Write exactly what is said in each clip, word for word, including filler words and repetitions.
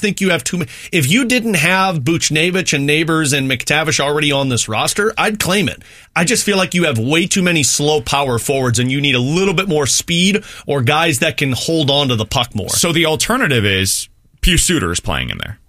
think you have too many. If you didn't have Buchnevich and Neighbors and McTavish already on this roster, I'd claim it. I just feel like you have way too many slow power forwards and you need a little bit more speed or guys that can hold on to the puck more. So the alternative is Pius Suter is playing in there.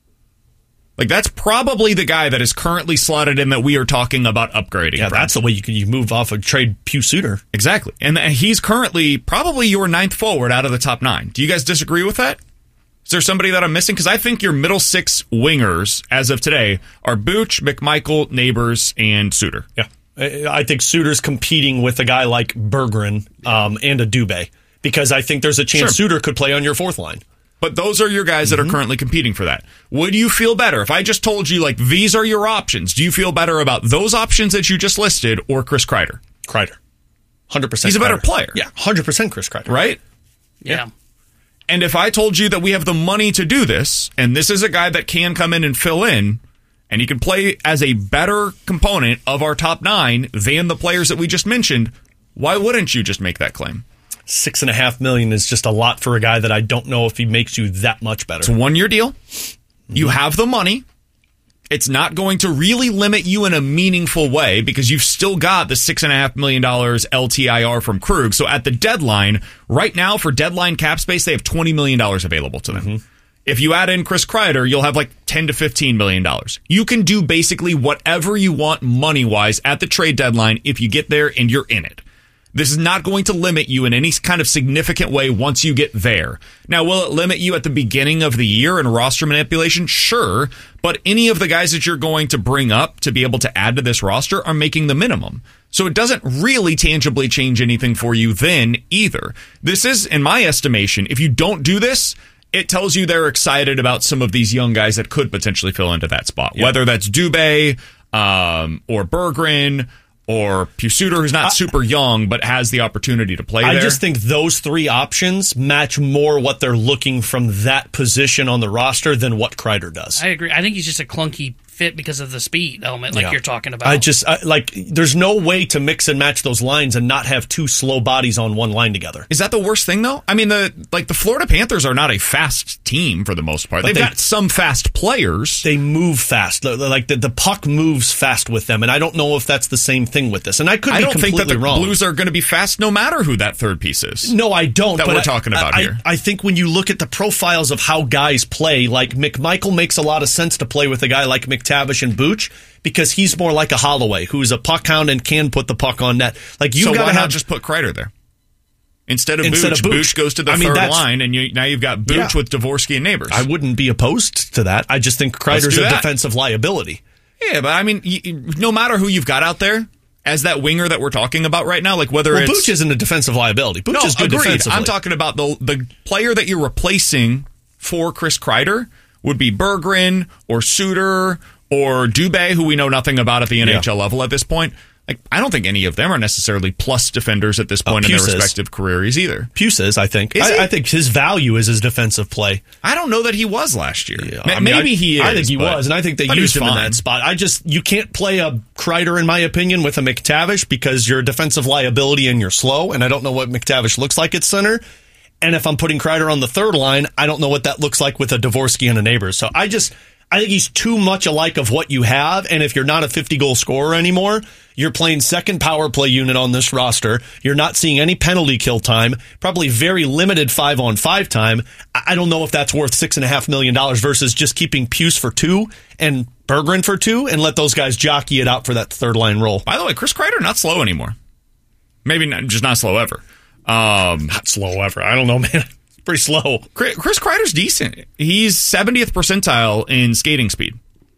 Like, that's probably the guy that is currently slotted in that we are talking about upgrading. Yeah, from. That's the way you can you move off of trade Pius Suter. Exactly. And he's currently probably your ninth forward out of the top nine. Do you guys disagree with that? Is there somebody that I'm missing? Because I think your middle six wingers, as of today, are Booch, McMichael, Neighbors, and Suter. Yeah. I think Suter's competing with a guy like Berggren um, and a Dubé, because I think there's a chance Sure. Suter could play on your fourth line. But those are your guys that mm-hmm. are currently competing for that. Would you feel better if I just told you, like, these are your options? Do you feel better about those options that you just listed or Chris Kreider? Kreider. one hundred percent He's a better Kreider. player. Yeah, one hundred percent Chris Kreider. Right? Yeah. And if I told you that we have the money to do this, and this is a guy that can come in and fill in, and he can play as a better component of our top nine than the players that we just mentioned, why wouldn't you just make that claim? Six and a half million is just a lot for a guy that I don't know if he makes you that much better. It's a one-year deal. You have the money. It's not going to really limit you in a meaningful way because you've still got the six and a half million dollars L T I R from Krug. So at the deadline, right now for deadline cap space, they have twenty million dollars available to them. Mm-hmm. If you add in Chris Kreider, you'll have like ten to fifteen million dollars. You can do basically whatever you want money-wise at the trade deadline if you get there and you're in it. This is not going to limit you in any kind of significant way once you get there. Now, will it limit you at the beginning of the year in roster manipulation? Sure, but any of the guys that you're going to bring up to be able to add to this roster are making the minimum. So it doesn't really tangibly change anything for you then either. This is, in my estimation, if you don't do this, it tells you they're excited about some of these young guys that could potentially fill into that spot, yep. Whether that's Dubé um, or Berggren or Pius Suter, who's not super young, but has the opportunity to play there. I just think those three options match more what they're looking from that position on the roster than what Kreider does. I agree. I think he's just a clunky fit because of the speed element like yeah. you're talking about. I just, I, like, there's no way to mix and match those lines and not have two slow bodies on one line together. Is that the worst thing, though? I mean, the like the Florida Panthers are not a fast team for the most part. But They've they, got some fast players. They move fast. Like, the, the puck moves fast with them, and I don't know if that's the same thing with this. And I could I be don't completely think that the wrong. Blues are going to be fast no matter who that third piece is. No, I don't. That but we're I, talking about I, here. I, I think when you look at the profiles of how guys play, like McMichael makes a lot of sense to play with a guy like McTavish and Booch, because he's more like a Holloway, who's a puck hound and can put the puck on net. Like, you so got why to not just put Kreider there instead of instead Booch? Of Booch. Booch goes to the I mean, third line, and you, now you've got Booch yeah. with Dvorsky and Neighbors. I wouldn't be opposed to that. I just think Kreider's a defensive liability. Yeah, but I mean, you, no matter who you've got out there as that winger that we're talking about right now, like whether well, it's Booch isn't a defensive liability. Booch no, is good agreed. defensively. I'm talking about the the player that you're replacing for Chris Kreider would be Berggren or Suter or Dubé, who we know nothing about at the N H L yeah. level at this point. Like, I don't think any of them are necessarily plus defenders at this point uh, in their respective careers either. Pius is, I think. Is I, I think his value is his defensive play. I don't know that he was last year. Yeah, Ma- I mean, Maybe I, he is. I think he was, and I think they used him fine. in that spot. I just, you can't play a Kreider, in my opinion, with a McTavish because you're a defensive liability and you're slow, and I don't know what McTavish looks like at center. And if I'm putting Kreider on the third line, I don't know what that looks like with a Dvorsky and a Neighbors. So I just, I think he's too much alike of what you have, and if you're not a fifty-goal scorer anymore, you're playing second power play unit on this roster. You're not seeing any penalty kill time, probably very limited five-on-five time. I don't know if that's worth six point five million dollars versus just keeping Pius for two and Berggren for two and let those guys jockey it out for that third-line role. By the way, Chris Kreider, not slow anymore. Maybe not, just not slow ever. Um, not slow ever. I don't know, man. Pretty slow. Chris Kreider's decent. He's seventieth percentile in skating speed.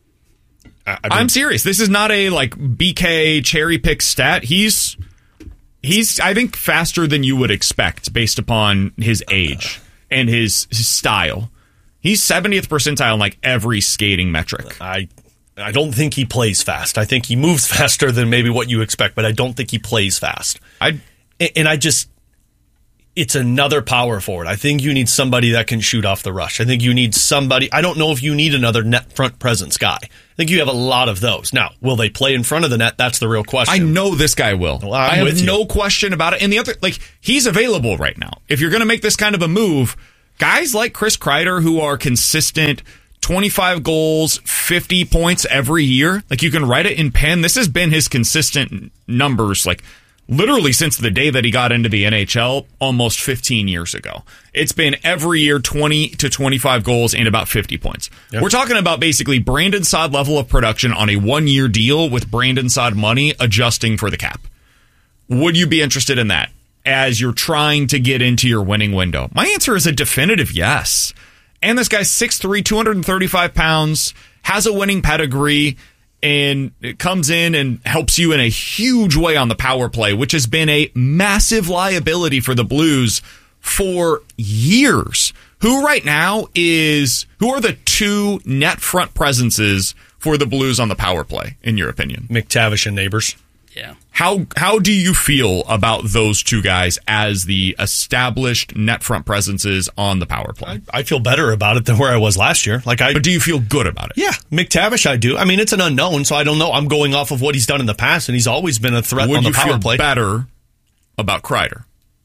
I mean, I'm serious. This is not a like B K cherry pick stat. He's he's I think faster than you would expect based upon his age and his, his style. He's seventieth percentile in like every skating metric. I I don't think he plays fast. I think he moves faster than maybe what you expect, but I don't think he plays fast. I and I just it's another power forward. I think you need somebody that can shoot off the rush. I think you need somebody. I don't know if you need another net front presence guy. I think you have a lot of those. Now, will they play in front of the net? That's the real question. I know this guy will. Well, I have no question about it. And the other, like, he's available right now. If you're going to make this kind of a move, guys like Chris Kreider who are consistent twenty-five goals, fifty points every year. Like, you can write it in pen. This has been his consistent numbers, like, literally since the day that he got into the N H L almost fifteen years ago. It's been every year twenty to twenty-five goals and about fifty points. Yep. We're talking about basically Brandon Saad level of production on a one-year deal with Brandon Saad money adjusting for the cap. Would you be interested in that as you're trying to get into your winning window? My answer is a definitive yes. And this guy's six three, two hundred thirty-five pounds, has a winning pedigree, and it comes in and helps you in a huge way on the power play, which has been a massive liability for the Blues for years. Who right now is, who are the two net front presences for the Blues on the power play, in your opinion? McTavish and Neighbors. Yeah. How how do you feel about those two guys as the established net front presences on the power play? I, I feel better about it than where I was last year. Like I, but do you feel good about it? Yeah, McTavish, I do. I mean, it's an unknown, so I don't know. I'm going off of what he's done in the past, and he's always been a threat Would on the you power feel play. Better about Kreider?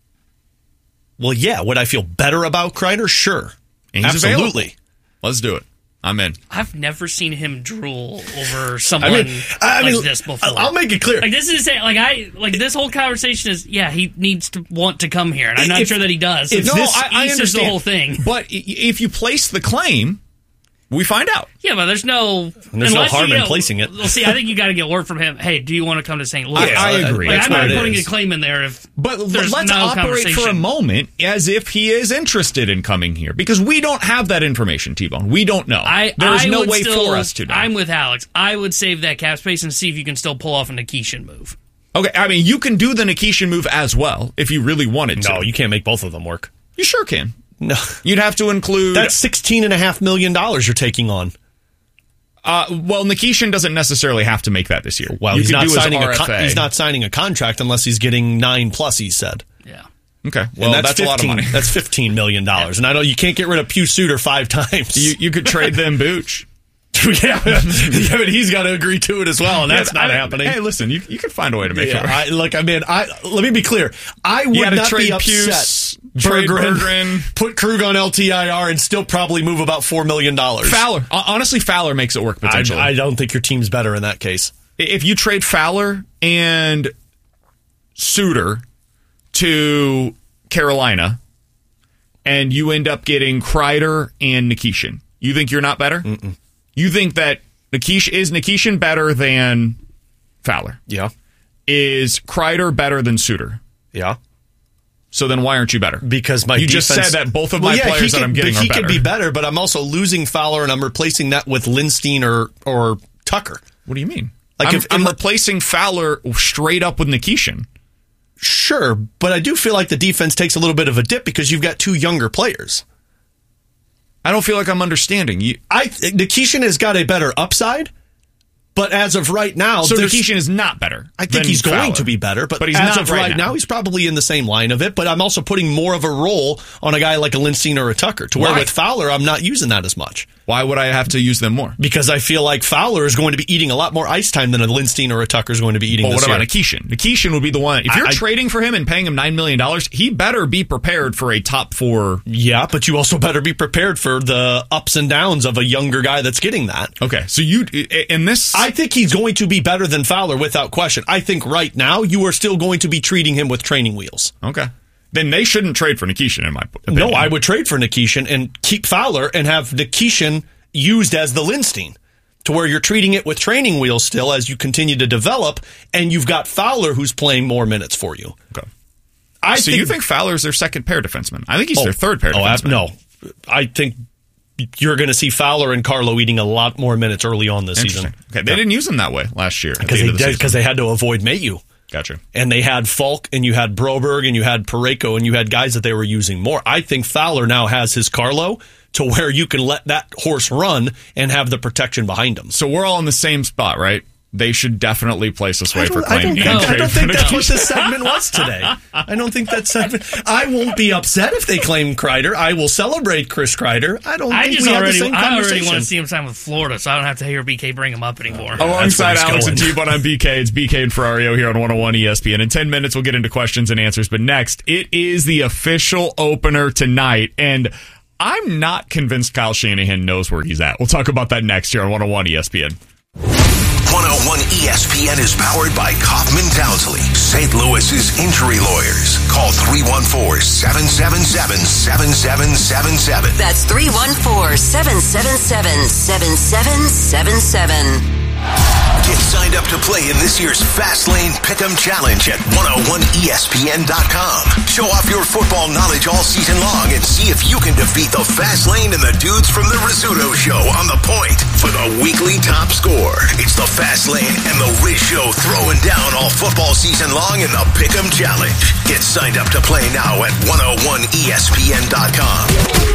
Well, yeah. Would I feel better about Kreider? Sure, And he's absolutely. Available. Let's do it. I'm in. I've never seen him drool over someone I mean, I like mean, this before. I'll make it clear. Like this is like I like this whole conversation is yeah he needs to want to come here and I'm not If- sure that he does. if So No, this- I, I East is understand the whole thing. But i- if you place the claim, we find out. Yeah, but there's no And there's no unless harm you in get- placing it. Well, see, I think you got to get word from him. Hey, do you want to come to Saint Louis? I- I agree. Like, That's I'm what not it putting is. a claim in there if But there's let's no operate for a conversation. moment as if he is interested in coming here, because we don't have that information, T-Bone. We don't know. I, There's I no would way still, for us to know. I'm with Alex. I would save that cap space and see if you can still pull off a Nikishin move. Okay, I mean, you can do the Nikishin move as well if you really wanted to. No, you can't make both of them work. You sure can. No, You'd have to include... that's sixteen and a half million dollars you're taking on. Uh, well, Nikishin doesn't necessarily have to make that this year. Well, you he's could not do his signing a R F A. con- he's not signing a contract unless he's getting nine plus. He said. Yeah. Okay, well, And that's, a lot of fifteen money. That's fifteen million dollars, and I know you can't get rid of Pew Suter five times. You, you could trade them Booch. yeah, yeah, but he's got to agree to it as well, and that's Yeah, not I- happening. Hey, listen, you, you could find a way to make Yeah, it work. I, look, I mean, I let me be clear. I would You gotta not trade be upset. Puce, trade Berggren, Berggren. put Krug on L T I R, and still probably move about four million dollars. Fowler. Hon- Honestly, Fowler makes it work I, potentially. I don't think your team's better in that case. if you trade Fowler and Suter to Carolina and you end up getting Kreider and Nikishin, you think you're not better? Mm-mm. You think that Nikish is Nikishin better than Fowler? Yeah. Is Kreider better than Suter? Yeah. So then why aren't you better? Because my you defense, just said that both of well, my yeah, players he that could, I'm getting but are he better. could be better, but I'm also losing Fowler and I'm replacing that with Lindstein or or Tucker. What do you mean? Like I'm, if- I'm if- replacing Fowler straight up with Nikishin. Sure, but I do feel like the defense takes a little bit of a dip because you've got two younger players. I don't feel like I'm understanding you. I Nikishin has got a better upside, but as of right now, So there's- Nikishin is not better. I think than he's going Fowler. to be better, but, But he's as not of right right now. now. he's probably in the same line of it. But I'm also putting more of a role on a guy like a Lindstein or a Tucker, to where Why? with Fowler, I'm not using that as much. Why would I have to use them more? Because I feel like Fowler is going to be eating a lot more ice time than a Lindstein or a Tucker is going to be eating Well, this what about year. Nikishin? Nikishin would be the one. If you're I- I- trading for him and paying him nine million dollars, he better be prepared for a top four. Yeah, but you also better be prepared for the ups and downs of a younger guy that's getting that. Okay, so you in this, I think he's going to be better than Fowler without question. I think right now you are still going to be treating him with training wheels. okay, then they shouldn't trade for Nikishin, in my opinion. No, I would trade for Nikishin and keep Fowler and have Nikishin used as the Lindstein, to where you're treating it with training wheels still as you continue to develop, and you've got Fowler who's playing more minutes for you. Okay. I So think, you think Fowler's their second pair defenseman? I think he's oh, their third pair oh, defenseman. no, I think you're going to see Fowler and Carlo eating a lot more minutes early on this season. Interesting. Okay, they didn't use him that way last year because they did because they had to avoid Mayu. Gotcha. And they had Falk, and you had Broberg, and you had Parayko, and you had guys that they were using more. I think Fowler now has his Carlo to where you can let that horse run and have the protection behind him. So we're all in the same spot, right? They should definitely place us away I for don't, I claim. don't, and think, I trade don't for think that's Nikishin. what this segment was today. I don't think that segment. I won't be upset if they claim Kreider. I will celebrate Chris Kreider. I don't I think just we already, have the same I already conversation. want to see him sign with Florida, so I don't have to hear B K bring him up anymore. Alongside That's where Alex he's and going. T-Bone, I'm B K. It's B K and Ferrario here on one oh one E S P N. In ten minutes, we'll get into questions and answers. But next, it is the official opener tonight. And I'm not convinced Kyle Shanahan knows where he's at. We'll talk about that next year on one oh one E S P N. one oh one E S P N is powered by Kaufman Townsley, Saint Louis's injury lawyers. Call three one four, seven seven seven, seven seven seven seven. That's three one four, seven seven seven, seven seven seven seven. Get signed up to play in this year's Fastlane Pick'em Challenge at one oh one E S P N dot com. Show off your football knowledge all season long and see if you can defeat the Fastlane and the dudes from the Rizzuto Show on the point for the weekly top score. It's the Fastlane and the Riz Show throwing down all football season long in the Pick'em Challenge. Get signed up to play now at one oh one E S P N dot com.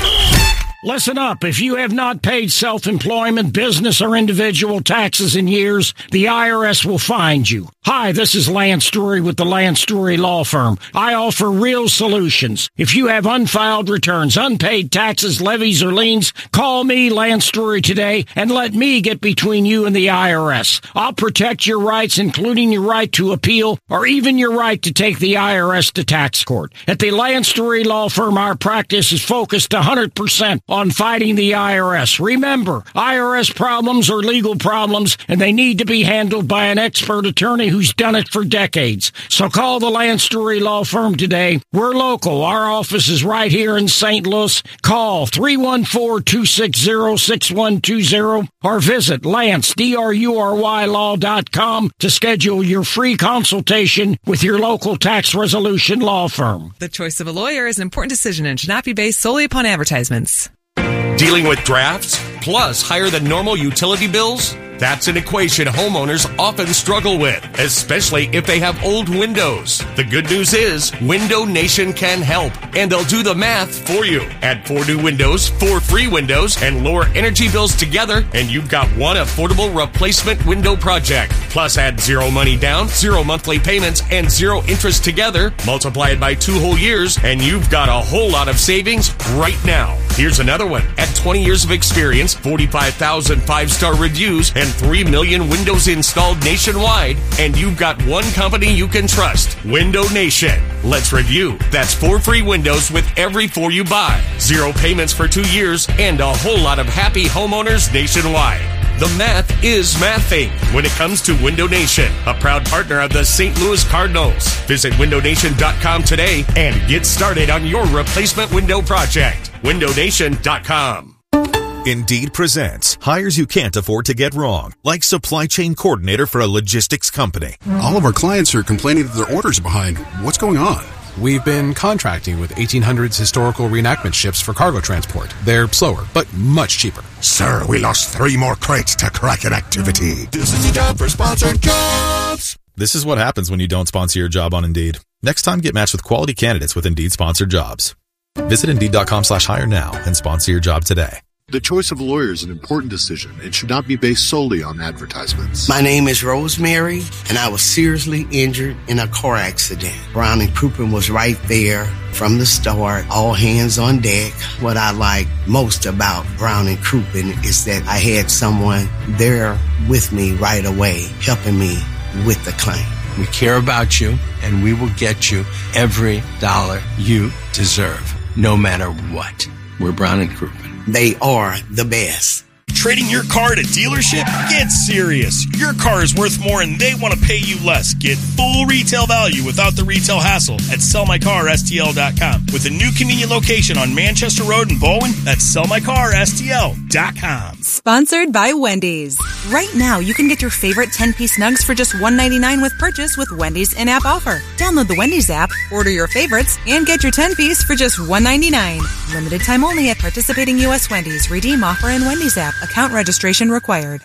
Listen up. If you have not paid self-employment, business, or individual taxes in years, the I R S will find you. Hi, this is Lance Drury with the Lance Drury Law Firm. I offer real solutions. If you have unfiled returns, unpaid taxes, levies, or liens, call me, Lance Drury, today, and let me get between you and the I R S. I'll protect your rights, including your right to appeal, or even your right to take the I R S to tax court. At the Lance Drury Law Firm, our practice is focused one hundred percent on fighting the I R S. Remember, I R S problems are legal problems, and they need to be handled by an expert attorney who's done it for decades. So call the Lance Drury Law Firm today. We're local. Our office is right here in Saint Louis. Call three one four, two six zero, six one two zero or visit Lance, D R U R Y law dot com to schedule your free consultation with your local tax resolution law firm. The choice of a lawyer is an important decision and should not be based solely upon advertisements. Dealing with drafts, plus higher than normal utility bills? That's an equation homeowners often struggle with, especially if they have old windows. The good news is Window Nation can help, and they'll do the math for you. Add four new windows, four free windows, and lower energy bills together, and you've got one affordable replacement window project. Plus add zero money down, zero monthly payments, and zero interest together. Multiply it by two whole years, and you've got a whole lot of savings right now. Here's another one. At twenty years of experience, forty-five thousand five-star reviews, and three million windows installed nationwide, and you've got one company you can trust, Window Nation. Let's review. That's four free windows with every four you buy, zero payments for two years, and a whole lot of happy homeowners nationwide. The math is mathing when it comes to Window Nation, a proud partner of the Saint Louis Cardinals. Visit window nation dot com today and get started on your replacement window project. window nation dot com. Indeed presents hires you can't afford to get wrong, like supply chain coordinator for a logistics company. All of our clients are complaining that their orders are behind. What's going on? We've been contracting with eighteen hundreds historical reenactment ships for cargo transport. They're slower, but much cheaper. Sir, we lost three more crates to Kraken activity. This is the job for sponsored jobs. This is what happens when you don't sponsor your job on Indeed. Next time, get matched with quality candidates with Indeed sponsored jobs. Visit Indeed.com slash hire now and sponsor your job today. The choice of a lawyer is an important decision and should not be based solely on advertisements. My name is Rosemary, and I was seriously injured in a car accident. Brown and Crouppen was right there from the start, all hands on deck. What I like most about Brown and Crouppen is that I had someone there with me right away, helping me with the claim. We care about you, and we will get you every dollar you deserve, no matter what. We're Brown and Crouppen. They are the best. Trading your car at a dealership? Get serious. Your car is worth more and they want to pay you less. Get full retail value without the retail hassle at sell my car S T L dot com. With a new convenient location on Manchester Road in Bowen, that's sell my car S T L dot com. Sponsored by Wendy's. Right now, you can get your favorite ten-piece nugs for just one ninety-nine with purchase with Wendy's in-app offer. Download the Wendy's app, order your favorites, and get your ten-piece for just one ninety-nine. Limited time only at participating U S Wendy's. Redeem offer in Wendy's app. Account registration required.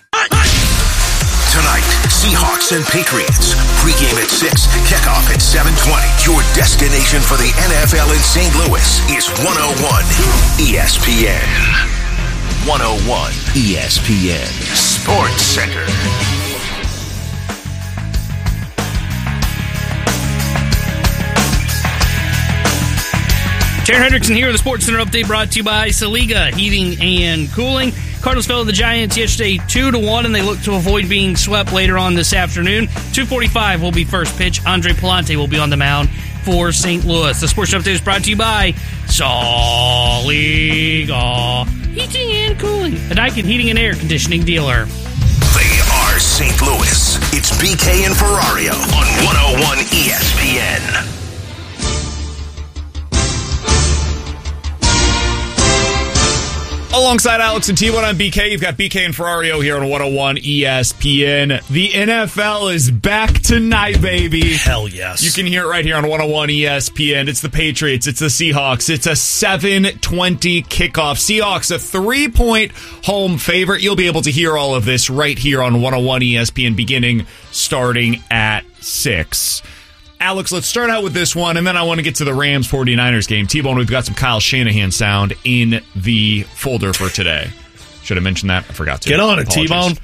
Tonight, Seahawks and Patriots. Pregame at six, kickoff at seven twenty. Your destination for the N F L in Saint Louis is one oh one E S P N. one oh one E S P N Sports Center. Jared Hendrickson here with the Sports Center update brought to you by Saliga Heating and Cooling. Cardinals fell to the Giants yesterday two to one, and they look to avoid being swept later on this afternoon. two forty-five will be first pitch. Andre Palante will be on the mound for Saint Louis. The Sports Update is brought to you by Soliga Heating and Cooling, a Daikin heating and air conditioning dealer. They are Saint Louis. It's B K and Ferrario on one oh one E S P N. Alongside Alex and T one on B K, you've got B K and Ferrario here on one oh one E S P N. The N F L is back tonight, baby. Hell yes. You can hear it right here on one oh one E S P N. It's the Patriots. It's the Seahawks. It's a seven twenty kickoff. Seahawks, a three-point home favorite. You'll be able to hear all of this right here on one oh one E S P N beginning starting at six. Alex, let's start out with this one, and then I want to get to the Rams 49ers game. T-Bone, we've got some Kyle Shanahan sound in the folder for today. Should have mentioned that. I forgot to. Get on it, Apologies. T-Bone.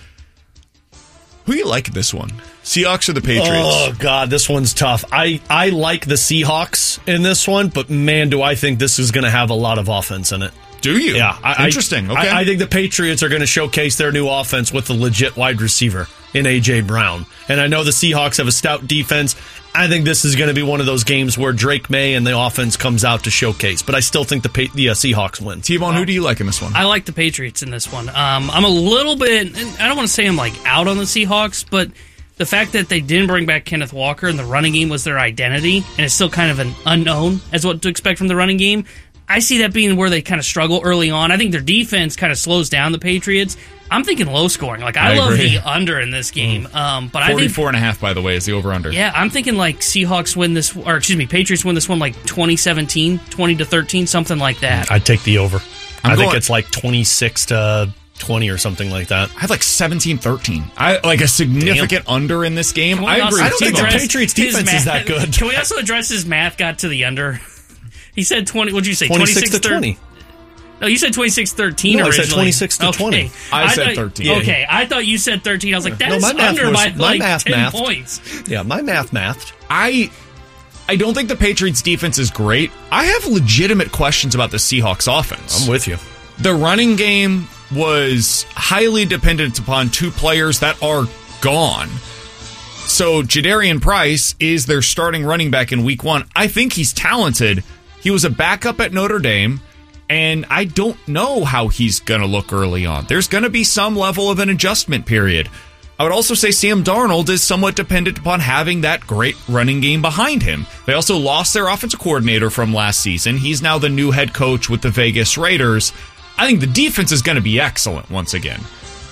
Who you like in this one? Seahawks or the Patriots? Oh, God, this one's tough. I, I like the Seahawks in this one, but, man, do I think this is going to have a lot of offense in it. Do you? Yeah. I, Interesting. Okay. I, I think the Patriots are going to showcase their new offense with a legit wide receiver in A J. Brown. And I know the Seahawks have a stout defense. I think this is going to be one of those games where Drake May and the offense comes out to showcase. But I still think the pa- the uh, Seahawks win. T-Bone, who do you like in this one? I like the Patriots in this one. Um, I'm a little bit, I don't want to say I'm like out on the Seahawks, but the fact that they didn't bring back Kenneth Walker and the running game was their identity, and it's still kind of an unknown as what to expect from the running game, I see that being where they kind of struggle early on. I think their defense kind of slows down the Patriots. I'm thinking low scoring. Like, I, I love agree. the under in this game. Um, but I think forty-four and a half, by the way, is the over-under. Yeah, I'm thinking like Seahawks win this, or excuse me, Patriots win this one like twenty seventeen, twenty to thirteen, something like that. I'd take the over. I'm I going, think it's like twenty-six to twenty or something like that. I have like seventeen thirteen. I like a significant Damn. under in this game. I agree. I don't think the Patriots defense math, is that good. Can we also address his math got to the under? He said twenty. What'd you say? twenty-six to twenty. No, you said twenty-six thirteen no, originally. I said twenty-six to okay. twenty. I, I said thought, thirteen. Okay, I thought you said thirteen. I was like, that's no, my math under was, by my like math ten mathed. points. Yeah, my math mathed. I I don't think the Patriots defense is great. I have legitimate questions about the Seahawks offense. I'm with you. The running game was highly dependent upon two players that are gone. So Jadarian Price is their starting running back in week one. I think he's talented. He was a backup at Notre Dame, and I don't know how he's going to look early on. There's going to be some level of an adjustment period. I would also say Sam Darnold is somewhat dependent upon having that great running game behind him. They also lost their offensive coordinator from last season. He's now the new head coach with the Vegas Raiders. I think the defense is going to be excellent once again.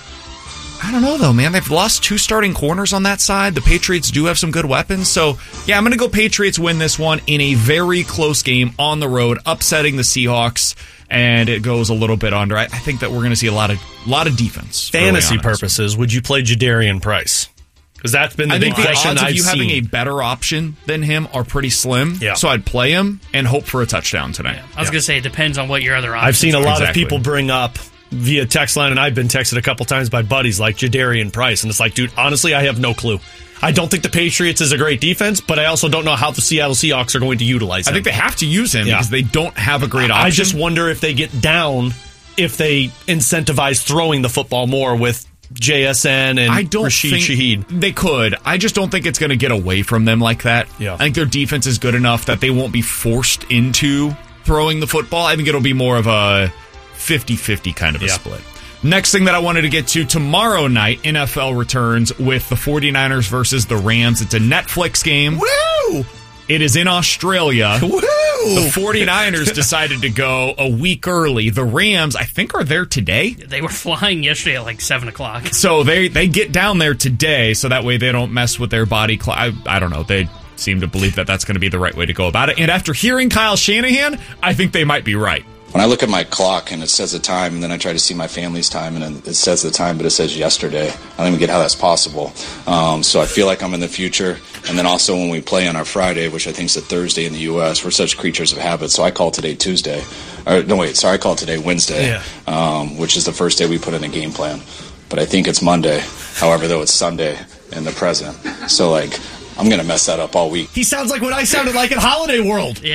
I don't know, though, man. They've lost two starting corners on that side. The Patriots do have some good weapons. So, yeah, I'm going to go Patriots win this one in a very close game on the road, upsetting the Seahawks, and it goes a little bit under. I, I think that we're going to see a lot of lot of defense. Fantasy purposes, would you play Jadarian Price? Because that's been the I big think the question odds of I've you seen. having a better option than him are pretty slim. Yeah. So I'd play him and hope for a touchdown tonight. Yeah. I was Yeah. going to say, it depends on what your other options I've seen a lot Exactly. of people bring up via text line, and I've been texted a couple times by buddies like Jadarian Price, and it's like, dude, honestly, I have no clue. I don't think the Patriots is a great defense, but I also don't know how the Seattle Seahawks are going to utilize him. I think they have to use him Yeah. because they don't have a great option. I just wonder if they get down, if they incentivize throwing the football more with J S N and I don't Rashid think Shaheed. They could. I just don't think it's going to get away from them like that. Yeah. I think their defense is good enough that they won't be forced into throwing the football. I think it'll be more of a fifty-fifty kind of a Yeah. split. Next thing that I wanted to get to, tomorrow night, N F L returns with the 49ers versus the Rams. It's a Netflix game. Woo! It is in Australia. Woo! The 49ers decided to go a week early. The Rams, I think, are there today. They were flying yesterday at like seven o'clock. So they, they get down there today, so that way they don't mess with their body clock. I, I don't know. They seem to believe that that's going to be the right way to go about it. And after hearing Kyle Shanahan, I think they might be right. When I look at my clock and it says the time, and then I try to see my family's time, and it says the time, but it says yesterday. I don't even get how that's possible. Um, so I feel like I'm in the future. And then also when we play on our Friday, which I think is a Thursday in the U S, we're such creatures of habit. So I call today Tuesday. Or no, wait, sorry, I call today Wednesday, Yeah. um, which is the first day we put in a game plan. But I think it's Monday. However, though, it's Sunday in the present. So, like, I'm going to mess that up all week. He sounds like what I sounded like at Holiday World. Yeah.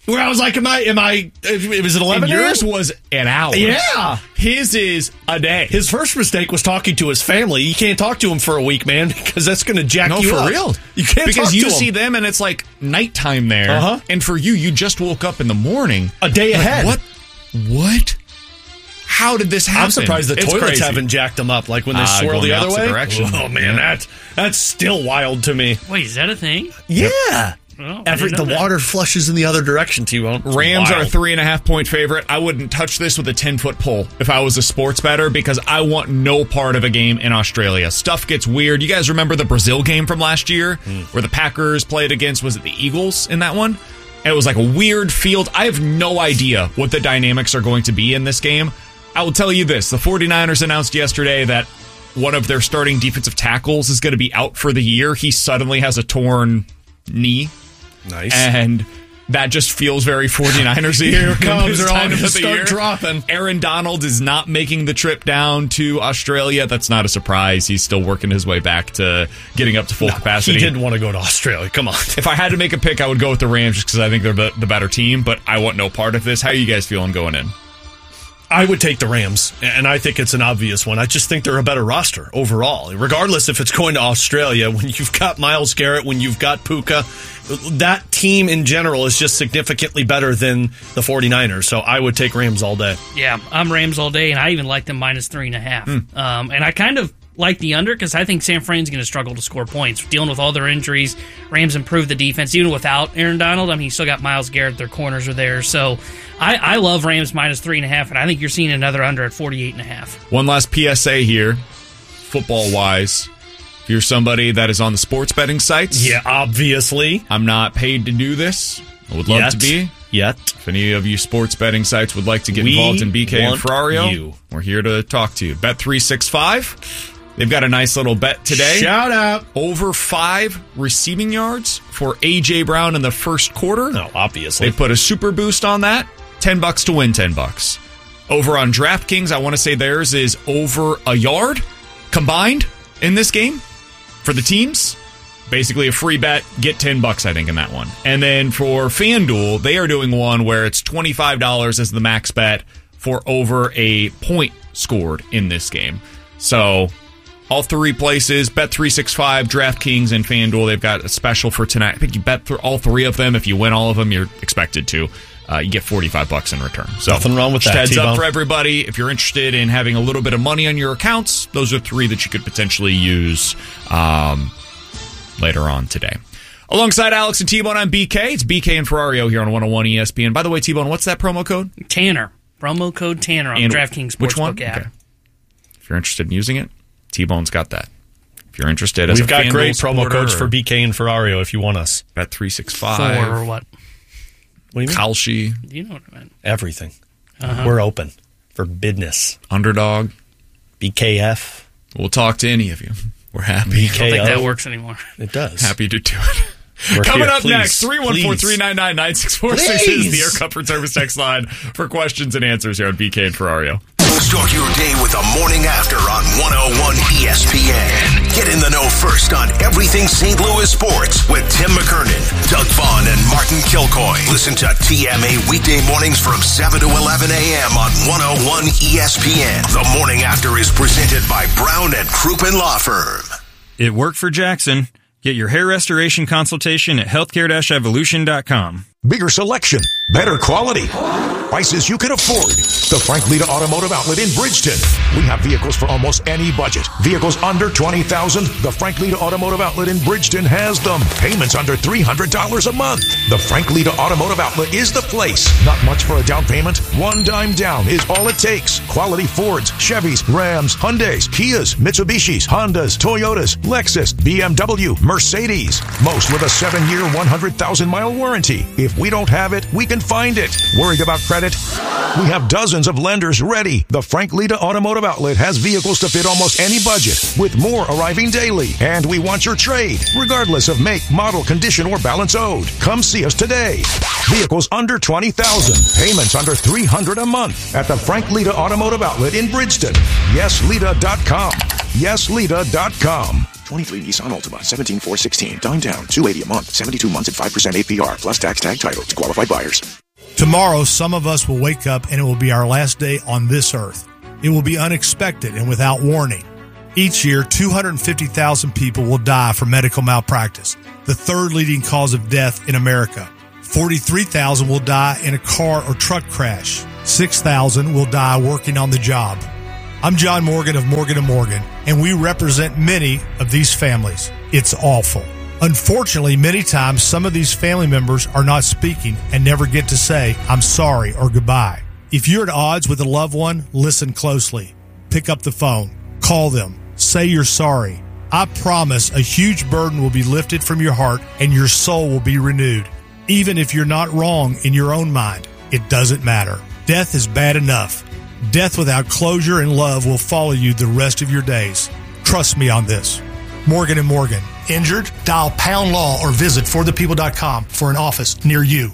Where I was like, am I, am I, it was an eleven And yours was an hour. Yeah. His is a day. His first mistake was talking to his family. You can't talk to him for a week, man, because that's going to jack no, you for up. real. You can't because talk you to see him. them and it's like nighttime there. Uh-huh. And for you, you just woke up in the morning. A day like, ahead. What? What? How did this happen? I'm surprised the it's toilets crazy. haven't jacked them up, like when they Uh, swirl going the the other opposite way. direction. Oh, man, Yeah. that, that's still wild to me. Wait, is that a thing? Yeah. Oh, I Every, didn't know the that. water flushes in the other direction, T-Bone. It's Rams wild. are a three and a half point favorite. I wouldn't touch this with a ten foot pole if I was a sports bettor because I want no part of a game in Australia. Stuff gets weird. You guys remember the Brazil game from last year Mm. where the Packers played against, was it the Eagles in that one? And it was like a weird field. I have no idea what the dynamics are going to be in this game. I will tell you this. The 49ers announced yesterday that one of their starting defensive tackles is going to be out for the year. He suddenly has a torn knee. Nice. And that just feels very 49ers-y. Here it comes. This They're all time going of to the start year. dropping. Aaron Donald is not making the trip down to Australia. That's not a surprise. He's still working his way back to getting up to full No, capacity. He didn't want to go to Australia. Come on. If I had to make a pick, I would go with the Rams just because I think they're the, the better team, but I want no part of this. How are you guys feeling going in? I would take the Rams, and I think it's an obvious one. I just think they're a better roster overall, regardless if it's going to Australia. When you've got Myles Garrett, when you've got Puka, that team in general is just significantly better than the 49ers. So I would take Rams all day. Yeah, I'm Rams all day, and I even like them minus three and a half. Mm. Um, and I kind of like the under because I think San Fran's going to struggle to score points. Dealing with all their injuries, Rams improved the defense even without Aaron Donald. I mean, you still got Myles Garrett. Their corners are there. So I, I love Rams minus three and a half, and I think you're seeing another under at forty-eight and a half. One last P S A here, football-wise. If you're somebody that is on the sports betting sites. Yeah, obviously. I'm not paid to do this. I would love Yet. to be. Yet. If any of you sports betting sites would like to get We involved in B K and want Ferrario, you. we're here to talk to you. Bet three sixty-five. They've got a nice little bet today. Shout out. Over five receiving yards for A J. Brown in the first quarter. No, obviously. They put a super boost on that. ten bucks to win ten bucks. Over on DraftKings, I want to say theirs is over a yard combined in this game for the teams. Basically a free bet, get ten bucks I think in that one. And then for FanDuel, they are doing one where it's twenty-five dollars as the max bet for over a point scored in this game. So all three places, Bet three sixty-five, DraftKings, and FanDuel, they've got a special for tonight. I think you bet th- all three of them. If you win all of them, you're expected to. Uh, you get forty-five bucks in return. So nothing wrong with just that. Heads T-Bone. up for everybody. If you're interested in having a little bit of money on your accounts, those are three that you could potentially use um, later on today. Alongside Alex and T-Bone, I'm B K. It's B K and Ferrario here on one oh one E S P N. By the way, T-Bone, what's that promo code? Tanner. Promo code Tanner on And DraftKings which one? Sportsbook app. Okay. If you're interested in using it, T-Bone's got that. If you're interested as We've a got FanDuel great promo supporter codes or for B K and Ferrario if you want us. Bet three sixty-five. For what? What do you mean? Kalshi. You know what I meant. Everything. Uh-huh. We're open for business. Underdog. B K F. We'll talk to any of you. We're happy. B I don't K O. think that works anymore. It does. Happy to do it. We're Coming here. up Please, next, three one four, three nine nine, nine six four six is the Air Comfort Service text line for questions and answers here on B K and Ferrario. Start your day with the morning after on one oh one E S P N. Get in the know first on everything Saint Louis sports with Tim McKernan, Doug Vaughn, and Martin Kilcoy. Listen to T M A weekday mornings from seven to eleven a.m. on one oh one E S P N. The morning after is presented by Brown and Crouppen Law Firm. It worked for Jackson. Get your hair restoration consultation at healthcare dash evolution dot com. Bigger selection, better quality, prices you can afford. The Frank Lita Automotive Outlet in Bridgeton. We have vehicles for almost any budget. Vehicles under twenty thousand dollars. The Frank Lita Automotive Outlet in Bridgeton has them. Payments under three hundred dollars a month. The Frank Lita Automotive Outlet is the place. Not much for a down payment. One dime down is all it takes. Quality Fords, Chevys, Rams, Hyundais, Kias, Mitsubishis, Hondas, Toyotas, Lexus, B M W, Mercedes. Most with a seven-year, one hundred thousand mile warranty. If we don't have it, we can find it. Worried about credit? We have dozens of lenders ready. The Frank Lita Automotive Outlet has vehicles to fit almost any budget, with more arriving daily. And we want your trade, regardless of make, model, condition, or balance owed. Come see us today. Vehicles under twenty thousand dollars. Payments under three hundred dollars a month at the Frank Lita Automotive Outlet in Bridgeton. yes lita dot com. yes lita dot com. twenty-three Nissan Altima, seventeen four sixteen. Down down, two hundred eighty dollars a month, seventy-two months at five percent A P R, plus tax tag title to qualified buyers. Tomorrow, some of us will wake up and it will be our last day on this earth. It will be unexpected and without warning. Each year, two hundred fifty thousand people will die from medical malpractice, the third leading cause of death in America. forty-three thousand will die in a car or truck crash. six thousand will die working on the job. I'm John Morgan of Morgan and Morgan, and we represent many of these families. It's awful. Unfortunately, many times some of these family members are not speaking and never get to say, I'm sorry or goodbye. If you're at odds with a loved one, listen closely. Pick up the phone. Call them. Say you're sorry. I promise a huge burden will be lifted from your heart and your soul will be renewed. Even if you're not wrong in your own mind, it doesn't matter. Death is bad enough. Death without closure and love will follow you the rest of your days. Trust me on this. Morgan and Morgan. Injured? Dial pound law or visit for the people dot com for an office near you.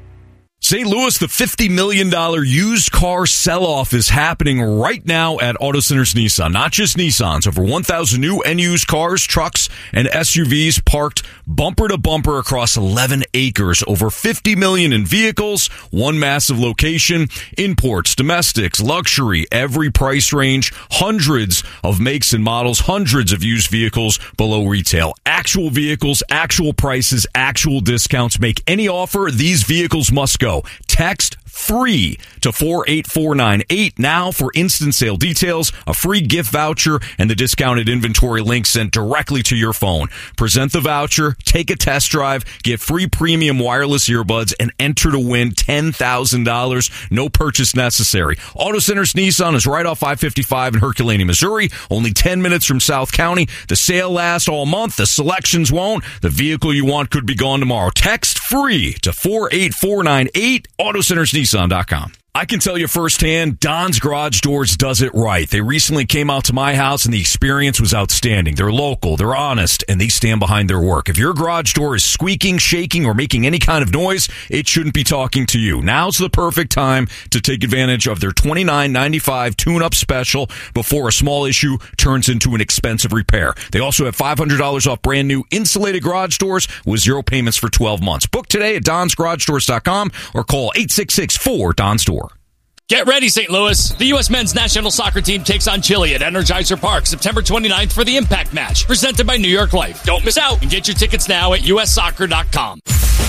Saint Louis, the fifty million dollars used car sell-off is happening right now at Auto Centers Nissan. Not just Nissans, over one thousand new and used cars, trucks, and S U Vs parked bumper to bumper across eleven acres. Over fifty million dollars in vehicles, one massive location, imports, domestics, luxury, every price range, hundreds of makes and models, hundreds of used vehicles below retail. Actual vehicles, actual prices, actual discounts. Make any offer, these vehicles must go. Text free to four eight four nine eight now for instant sale details, a free gift voucher, and the discounted inventory link sent directly to your phone. Present the voucher, take a test drive, get free premium wireless earbuds, and enter to win ten thousand dollars. No purchase necessary. Auto Centers Nissan is right off I fifty-five in Herculaneum, Missouri, only ten minutes from South County. The sale lasts all month. The selections won't. The vehicle you want could be gone tomorrow. Text free to four eight four nine eight, Auto Centers Nissan dot com. I can tell you firsthand, Don's Garage Doors does it right. They recently came out to my house and the experience was outstanding. They're local, they're honest, and they stand behind their work. If your garage door is squeaking, shaking, or making any kind of noise, it shouldn't be talking to you. Now's the perfect time to take advantage of their twenty-nine ninety-five tune-up special before a small issue turns into an expensive repair. They also have five hundred dollars off brand new insulated garage doors with zero payments for twelve months. Book today at dons garage doors dot com or call eight six six four D O N S door. Get ready, Saint Louis. The U S men's national soccer team takes on Chile at Energizer Park September twenty-ninth for the Impact Match, presented by New York Life. Don't miss out and get your tickets now at U S soccer dot com.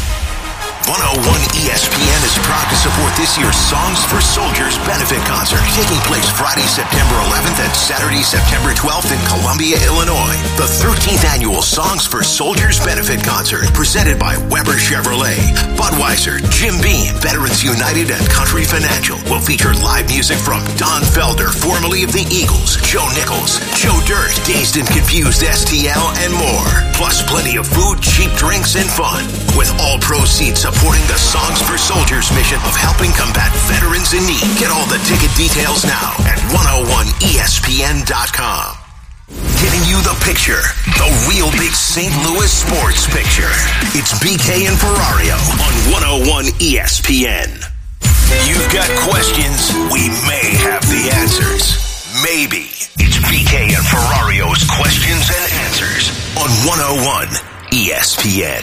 one oh one E S P N is proud to support this year's Songs for Soldiers benefit concert, taking place Friday, September eleventh and Saturday, September twelfth in Columbia, Illinois. The thirteenth annual Songs for Soldiers benefit concert, presented by Weber Chevrolet, Budweiser, Jim Beam, Veterans United, and Country Financial, will feature live music from Don Felder, formerly of the Eagles, Joe Nichols, Joe Dirt, Dazed and Confused S T L, and more. Plus plenty of food, cheap drinks, and fun, with all proceeds supporting the Songs for Soldiers mission of helping combat veterans in need. Get all the ticket details now at one oh one E S P N dot com. Giving you the picture, the real big Saint Louis sports picture. It's B K and Ferrario on one oh one E S P N. You've got questions, we may have the answers. Maybe. It's B K and Ferrario's Questions and Answers on one oh one E S P N.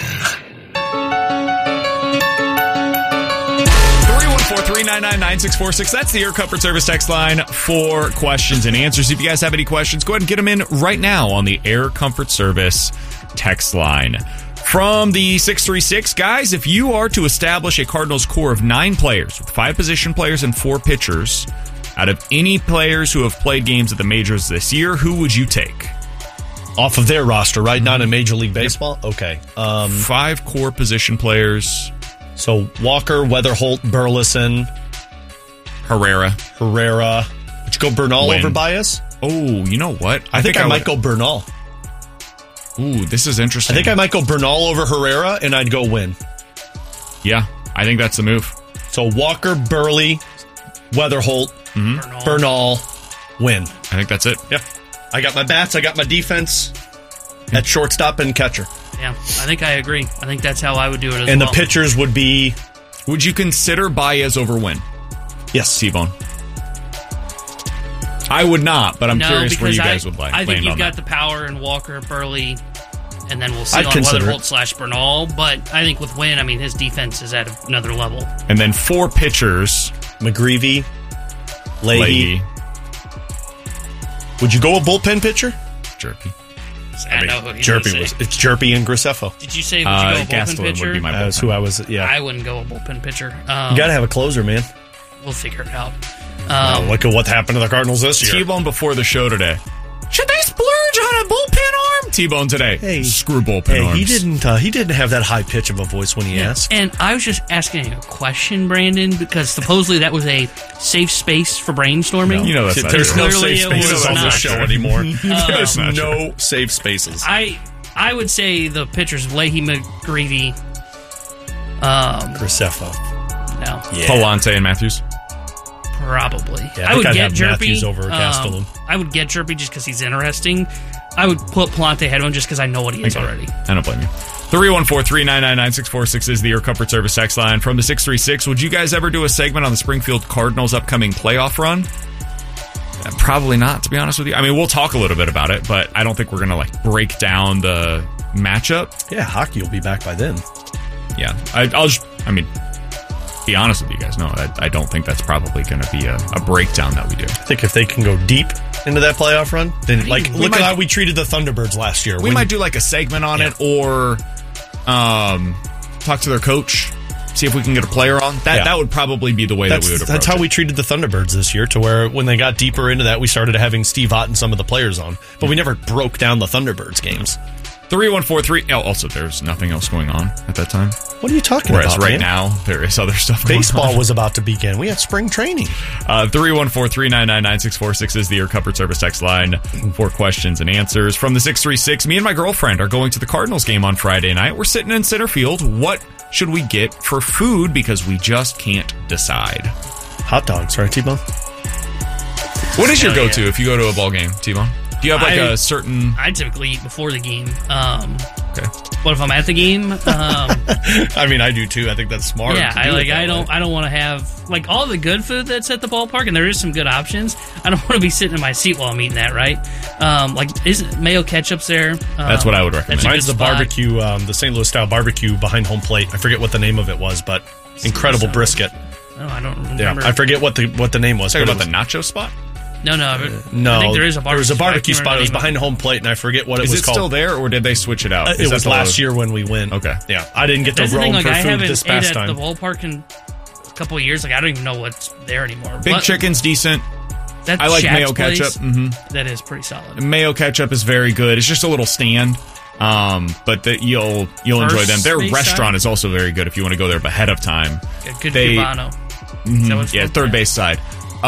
four three nine nine nine six four six. That's the Air Comfort Service text line for questions and answers. If you guys have any questions, go ahead and get them in right now on the Air Comfort Service text line. From the six three six, guys, if you are to establish a Cardinals core of nine players, with five position players and four pitchers, out of any players who have played games at the majors this year, who would you take? Off of their roster, right? Not in Major League Baseball? Okay. Um, five core position players. So Walker, Weatherholt, Burleson, Herrera. Herrera. Would you go Bernal Win. over Baez? Oh, you know what? I, I think, think I, I might go Bernal. Ooh, this is interesting. I think I might go Bernal over Herrera, and I'd go Win. Yeah, I think that's the move. So Walker, Burley, Weatherholt, mm-hmm. Bernal. Bernal, Win. I think that's it. Yeah. I got my bats, I got my defense at shortstop and catcher. Yeah, I think I agree. I think that's how I would do it as and well. And the pitchers would be... Would you consider Baez over Win? Yes. T-Bone. I would not, but I'm no, curious where you I, guys would like. I think you've got that. the power in Walker, Burley, and then we'll see I'd on consider Weatherholt it. slash Bernal. But I think with Wynn, I mean, his defense is at another level. And then four pitchers. McGreevy, Leahy. Leahy. Would you go a bullpen pitcher? Jerpy. I, I know who he's Jerpy gonna was. say. It's Jerpy and Graceffo. Did you say would you Uh, go a bullpen Gastelum pitcher? would be my That's bullpen. who I was. Yeah, I wouldn't go a bullpen pitcher. Um, you got to have a closer, man. We'll figure it out. Well, Um, look at what happened to the Cardinals this year. T-Bone before the show today. Should they splurge on a bullpen arm? T-Bone today. Hey, Screw bullpen hey, arms. he didn't. Uh, he didn't have that high pitch of a voice when he asked. and I was just asking a question, Brandon, because supposedly that was a safe space for brainstorming. You know that's not There's true. no Clearly safe it spaces was on not. this show anymore. There's not no safe spaces. I I would say the pitchers Leahy, McGreevy, um, Graceffo. no, Yeah. Palante and Matthews. probably. Yeah, I I, would think I'd get have Jerpy Matthews over um, Gastelum. I would get Jerpy just because he's interesting. I would put Palante ahead of him just because I know what he is Okay. already. I don't blame you. three one four, three nine nine, nine six four six is the Air Comfort Service text line. From the six three six, would you guys ever do a segment on the Springfield Cardinals' upcoming playoff run? Uh, Probably not, to be honest with you. I mean, we'll talk a little bit about it, but I don't think we're going to like break down the matchup. Yeah, hockey will be back by then. Yeah, I, I'll just, I mean, be honest with you guys. No, I, I don't think that's probably going to be a, a breakdown that we do. I think if they can go deep into that playoff run, then like we look might- at how we treated the Thunderbirds last year. We When- might do like a segment on Yeah. it, or um, talk to their coach, see if we can get a player on. That Yeah. that would probably be the way That's, that we would approach that's how it. we treated the Thunderbirds this year, to where when they got deeper into that, we started having Steve Ott and some of the players on, but we never broke down the Thunderbirds games. three one four three. Oh, also, there's nothing else going on at that time. What are you talking Whereas about? right man? now, there is other stuff going Baseball on. was about to begin. We had spring training. Uh, three one four, three nine nine, nine six four six is the Air Comfort Service text line for questions and answers. From the six three six, me and my girlfriend are going to the Cardinals game on Friday night. We're sitting in center field. What should we get for food? Because we just can't decide. Hot dogs, right, T-Bone? What is your Hell go-to yeah. if you go to a ball game, T-Bone? Do you have like I- a certain... I typically eat before the game. Um, Okay. What if I'm at the game? Um, I mean, I do too. I think that's smart. yeah, to I do it like. that I don't. way. I don't want to have like all the good food that's at the ballpark, and there is some good options. I don't want to be sitting in my seat while I'm eating that. Right? Um, like, is mayo ketchup's there? Um, That's what I would recommend. that's a Mine's good the spot. barbecue, um, the Saint Louis style barbecue behind home plate. I forget what the name of it was, but incredible brisket. No, I don't Yeah, remember. I forget what the what the name was. Talking but about it the was- nacho spot? No, no, but No, I think there is a barbecue. There was a spot. I barbecue can't spot. It was remember the behind name home plate, and I forget what it Is was it called. still there, or did they switch it out? Uh, Is it that was the- last year when we went. Okay. Yeah, I didn't get to That's the roam thing. Like, for I food haven't this ate past at time. the ballpark in a couple of years. Like, I don't even know what's there anymore. Big But chicken's decent. that I like Shaq's mayo place, ketchup. hmm That is pretty solid. Mayo ketchup is very good. It's just a little stand, um, but the, you'll you'll enjoy First them. Their base restaurant side? is also very good if you want to go there ahead of time. Got good They- Cubano. Mhm, Is that what it's yeah, called? third base side.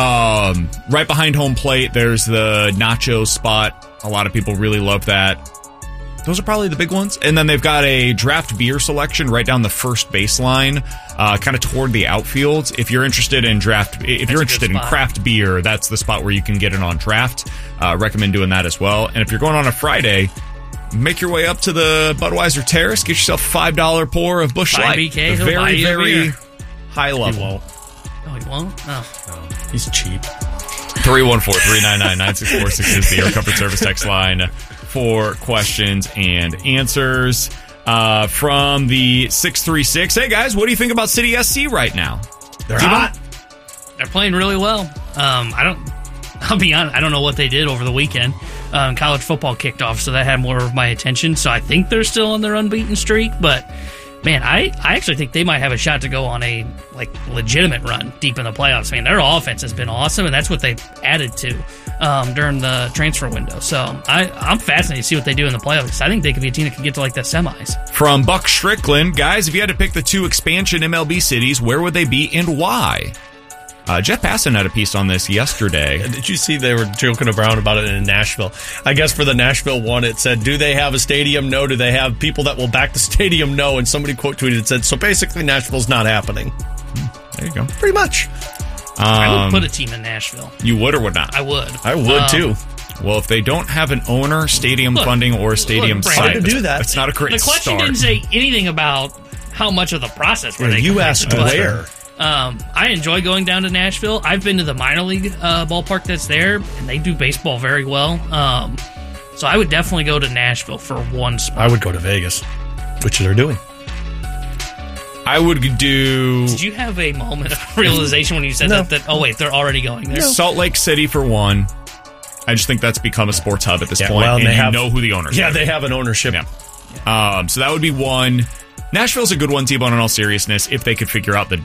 Um, right behind home plate, there's the nacho spot. A lot of people really love that. Those are probably the big ones. And then they've got a draft beer selection right down the first baseline, uh, kind of toward the outfield. If you're interested in draft, if That's a you're good interested in spot. craft beer, that's the spot where you can get it on draft. Uh, recommend doing that as well. And if you're going on a Friday, make your way up to the Budweiser Terrace. Get yourself a five dollar pour of Busch Buy Light. B K, The he'll buy very, you a very beer. high level. won't. Oh, he won't? Oh. He's cheap. three one four, three nine nine, nine six four six is the Air Comfort Service text line for questions and answers. Uh, from the six three six, hey guys, what do you think about City S C right now? They're T-Bone? hot. They're playing really well. Um, I don't. I'll be honest. I don't know what they did over the weekend. Um, college football kicked off, so that had more of my attention. So I think they're still on their unbeaten streak. But man, I, I actually think they might have a shot to go on a like legitimate run deep in the playoffs. I mean, their offense has been awesome, and that's what they added to um, during the transfer window. So I, I'm fascinated to see what they do in the playoffs. I think they could be a team that could get to like the semis. From Buck Strickland, guys, if you had to pick the two expansion M L B cities, where would they be and why? Uh, Jeff Passan had a piece on this yesterday. Did you see they were joking around about it in Nashville? I guess for the Nashville one, it said, do they have a stadium? No. Do they have people that will back the stadium? No. And somebody quote tweeted and said, so basically Nashville's not happening. There you go. Pretty much. Um, I would put a team in Nashville. You would or would not? I would. I would Um, too. Well, if they don't have an owner, stadium Look, funding, or a stadium look, Brandon, site, to do that. that's not a great The question start. didn't say anything about how much of the process were Yeah, they you completed, asked but, where. Um, I enjoy going down to Nashville. I've been to the minor league uh, ballpark that's there, and they do baseball very well. Um, so I would definitely go to Nashville for one spot. I would go to Vegas, which they're doing. I would do... Did you have a moment of realization when you said No. that, that? Oh, wait, they're already going there. Salt Lake City for one. I just think that's become a sports hub at this Yeah, point, well, and and they you have- know who the owners are. Yeah, they have an ownership. Yeah. Um, so that would be one. Nashville's a good one, T-Bone, in all seriousness, if they could figure out the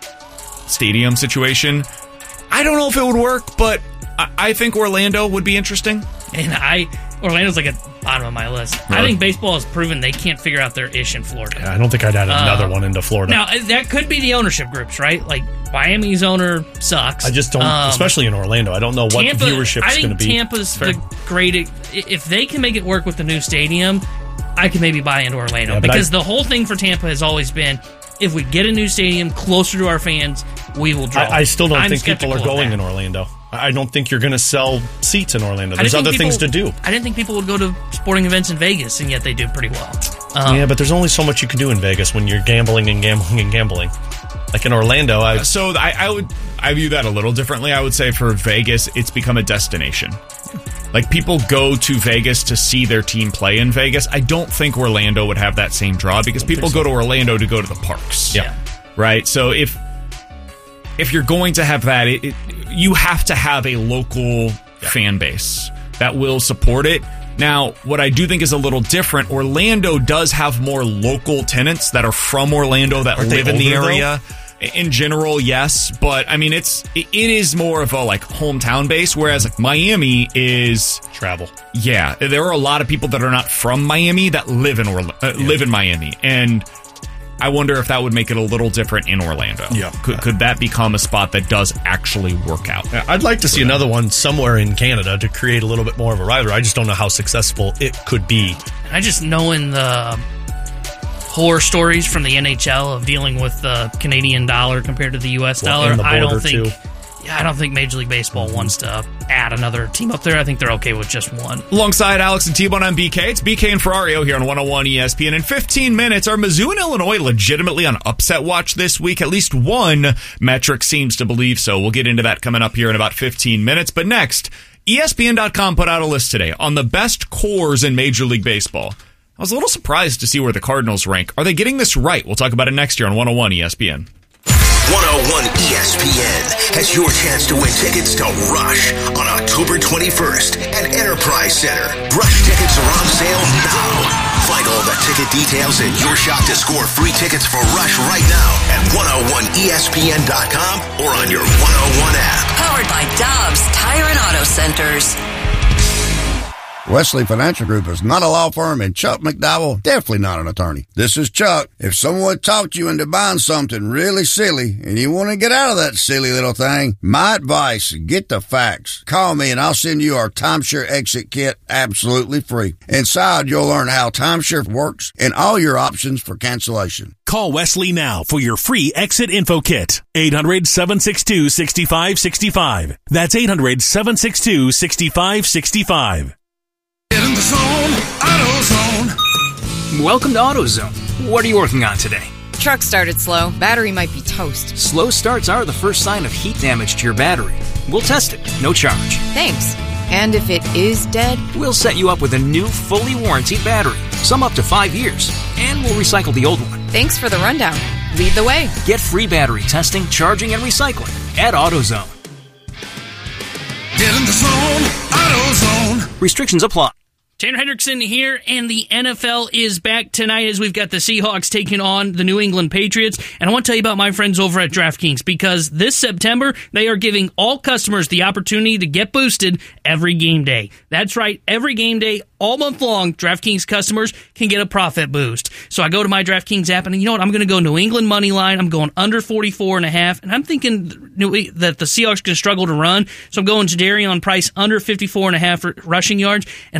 stadium situation. I don't know if it would work, but I, I think Orlando would be interesting. And I... Orlando's like at the bottom of my list. Really? I think baseball has proven they can't figure out their ish in Florida. Yeah, I don't think I'd add another Um, one into Florida. Now, that could be the ownership groups, right? Like, Miami's owner sucks. I just don't, Um, especially in Orlando. I don't know what Tampa, viewership's I going to think be. Tampa's the great. If they can make it work with the new stadium, I can maybe buy into Orlando. Yeah, but because I- the whole thing for Tampa has always been, if we get a new stadium closer to our fans, we will draw. I, I still don't I'm think people are skeptical of going that. in Orlando. I don't think you're going to sell seats in Orlando. I didn't There's other think things to people- do. I didn't think people would go to sporting events in Vegas, and yet they do pretty well. Um, yeah, but there's only so much you can do in Vegas when you're gambling and gambling and gambling. Like in Orlando, I So I, I would I view that a little differently. I would say for Vegas, it's become a destination. Like, people go to Vegas to see their team play in Vegas. I don't think Orlando would have that same draw because people go to Orlando to go to the parks. Yeah. Right? So if if you're going to have that, it, it, you have to have a local fan base that will support it. Now, what I do think is a little different, Orlando does have more local tenants that are from Orlando that Aren't they live in the older, area. In general, yes, but I mean, it's it is more of a like hometown base, whereas like Miami is travel. Yeah, there are a lot of people that are not from Miami that live in Orla- uh, live in Miami, and I wonder if that would make it a little different in Orlando. Yeah, could could that become a spot that does actually work out? Yeah, I'd like to see another one somewhere in Canada to create a little bit more of a rivalry. I just don't know how successful it could be. I just knowing the horror stories from the N H L of dealing with the Canadian dollar compared to the U S Well, dollar. and the I don't border, think. too. Yeah, I don't think Major League Baseball wants to add another team up there. I think they're okay with just one. Alongside Alex and T-Bone on B K, it's B K and Ferrario here on one oh one E S P N. In fifteen minutes, are Mizzou and Illinois legitimately on upset watch this week? At least one metric seems to believe so. We'll get into that coming up here in about fifteen minutes. But next, E S P N dot com put out a list today on the best cores in Major League Baseball. I was a little surprised to see where the Cardinals rank. Are they getting this right? We'll talk about it next year on one oh one E S P N. one oh one E S P N has your chance to win tickets to Rush on October twenty-first at Enterprise Center. Rush tickets are on sale now. Find all the ticket details and your shot to score free tickets for Rush right now at one oh one E S P N dot com or on your one oh one app. Powered by Dobbs Tire and Auto Centers. Wesley Financial Group is not a law firm, and Chuck McDowell, definitely not an attorney. This is Chuck. If someone talked you into buying something really silly and you want to get out of that silly little thing, my advice, get the facts. Call me and I'll send you our timeshare exit kit absolutely free. Inside, you'll learn how timeshare works and all your options for cancellation. Call Wesley now for your free exit info kit. eight hundred, seven six two, six five six five. That's eight hundred, seven six two, six five six five. Get in the zone, AutoZone. Welcome to AutoZone. What are you working on today? Truck started slow. Battery might be toast. Slow starts are the first sign of heat damage to your battery. We'll test it, no charge. Thanks. And if it is dead? We'll set you up with a new, fully warranted battery, some up to five years, and we'll recycle the old one. Thanks for the rundown. Lead the way. Get free battery testing, charging, and recycling at AutoZone. Get in the zone, AutoZone. Restrictions apply. Tanner Hendrickson here, and the N F L is back tonight as we've got the Seahawks taking on the New England Patriots. And I want to tell you about my friends over at DraftKings, because this September, they are giving all customers the opportunity to get boosted every game day. That's right, every game day, all month long, DraftKings customers can get a profit boost. So I go to my DraftKings app, and you know what? I'm going to go New England money line. I'm going under forty-four and a half, and I'm thinking that the Seahawks can struggle to run. So I'm going Jadarian Price under fifty-four and a half rushing yards, and I've got a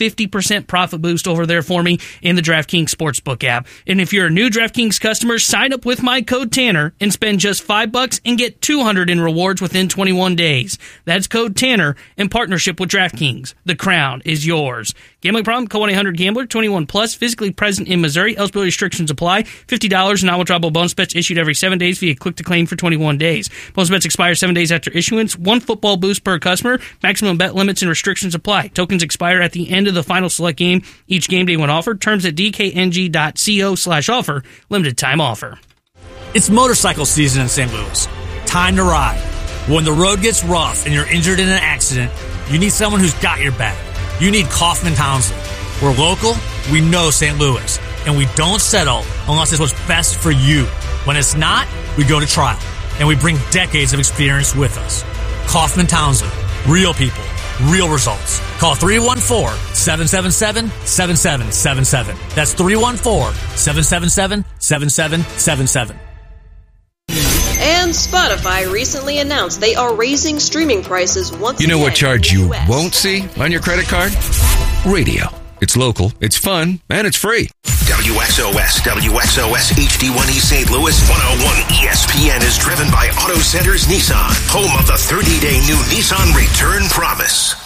fifty percent profit boost over there for me in the DraftKings Sportsbook app. And if you're a new DraftKings customer, sign up with my code Tanner and spend just five bucks and get two hundred in rewards within twenty-one days. That's code Tanner in partnership with DraftKings. The crown is yours. Gambling problem? Call one eight hundred gambler, twenty-one plus, physically present in Missouri. Eligibility restrictions apply. fifty dollars in non-withdrawable bonus bets issued every seven days via click-to-claim for twenty-one days. Bonus bets expire seven days after issuance. One football boost per customer. Maximum bet limits and restrictions apply. Tokens expire at the end of the final select game. Each game day when offered. Terms at dkng.co slash offer. Limited time offer. It's motorcycle season in Saint Louis. Time to ride. When the road gets rough and you're injured in an accident, you need someone who's got your back. You need Kaufman Townsley. We're local, we know Saint Louis, and we don't settle unless it's what's best for you. When it's not, we go to trial, and we bring decades of experience with us. Kaufman Townsley. Real people. Real results. Call three one four, seven seven seven, seven seven seven seven. That's three one four, seven seven seven, seven seven seven seven. And Spotify recently announced they are raising streaming prices once again. You know what charge you U S won't see on your credit card? Radio. It's local, it's fun, and it's free. W X O S, W X O S H D one E Saint Louis, one oh one E S P N is driven by Auto Centers Nissan, home of the thirty-day new Nissan Return Promise.